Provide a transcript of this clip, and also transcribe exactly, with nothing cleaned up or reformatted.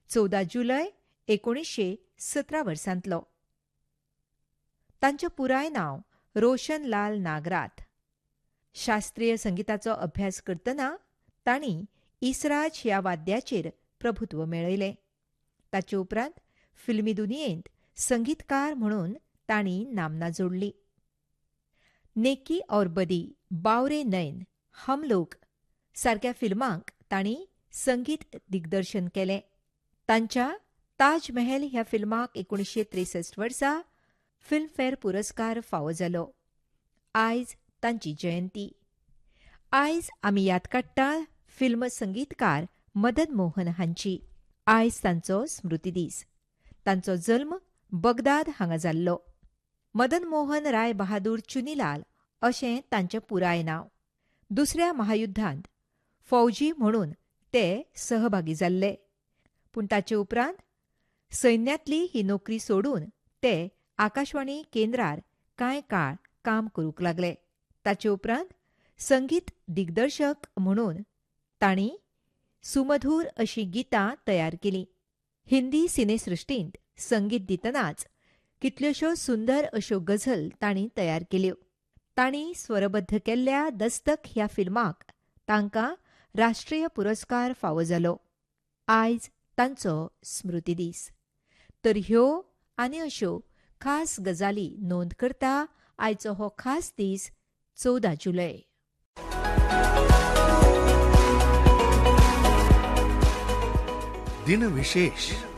चौदा जुलय एकोणीसशे सतरा वर्सांतलो. तांचें पुराय नांव रोशन लाल नागराथ. शास्त्रीय संगीताचो अभ्यास करतना तांणी इसराज ह्या वाद्याचेर प्रभुत्व मेळयलें. ताचे उपरांत फिल्मी दुनियेंत संगीतकार म्हणून तांणी नामना जोडली. नेकी और बदी, बावरे नैन, हम लोग सारक्या फिल्मांक तांणी संगीत दिग्दर्शन केलें. तांच्या ताज महल ह्या फिल्माक एकोणीसशे त्रेसष्ट वर्सा फिल्मफेअर पुरस्कार फावो जालो. आयज तांची जयंती. आयज आमी याद काडटा फिल्म संगीतकार मदन मोहन हांची. आयज तांचो स्मृती दीस. तांचो जल्म बगदाद हांगा जाल्लो. मदन मोहन राय बहादूर चुनीलाल अशें तांचें पुराय नांव. दुसऱ्या महायुध्दांत फौजी म्हणून ते सहभागी जाल्ले. पूण ताचे उपरांत सैन्यांतली ही नोकरी सोडून ते आकाशवाणी केंद्रार कांय काळ काम करूंक लागले. ताचे उपरांत संगीत दिग्दर्शक म्हणून तांणी सुमधूर अशीं गितां तयार केलीं. हिंदी सिनेसृश्टींत संगीत दितनाच कितल्योशो सुंदर अश्यो गझल तांणी तयार केल्यो. तांणी स्वरबद्ध केल्ल्या दस्तक ह्या फिल्माक तांकां राष्ट्रीय पुरस्कार फावो जालो. आयज तांचो स्मृती दीस. तर ह्यो आनी अश्यो खास गजाली नोंद करता आयचो हो खास दीस चौदा जुलय. दिन विशेष.